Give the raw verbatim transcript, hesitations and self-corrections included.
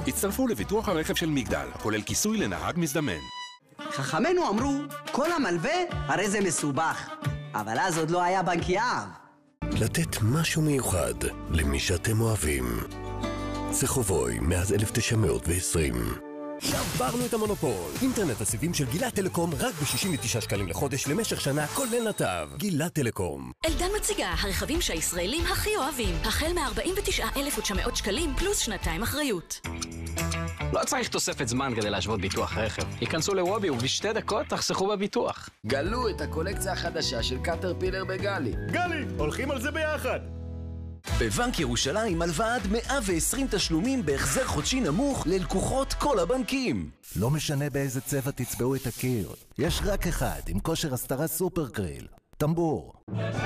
הצטרפו לביטוח הרכב של מגדל, כולל כיסוי לנהג מזדמן. חכמינו אמרו, כל המלווה הרי זה מסובך, אבל אז עוד לא היה בנק יהב. לתת משהו מיוחד למי שאתם אוהבים. זה חובוי מאז אלף תשע מאות ועשרים. שברנו את המונופול. אינטרנט הסיבים של גילת טלקום רק ב-שישים ותשעה שקלים לחודש למשך שנה, כולל נתב. גילת טלקום. אלדן מציגה הרכבים שהישראלים הכי אוהבים, החל מ-ארבעים ותשעה אלף ותשע מאות שקלים פלוס שנתיים אחריות. לא צריך תוספת זמן כדי להשוות ביטוח רכב. היכנסו לוובי ובשתי דקות תחסכו בביטוח. גלו את הקולקציה החדשה של קטרפילר בגלי. גלי, הולכים על זה ביחד. בבנק ירושלים הלוואה עד מאה ועשרים תשלומים בהחזר חודשי נמוך ללקוחות כל הבנקים. לא משנה באיזה צבע תצבעו את הקיר, יש רק אחד עם כושר הסתרה סופר קריל, טמבור.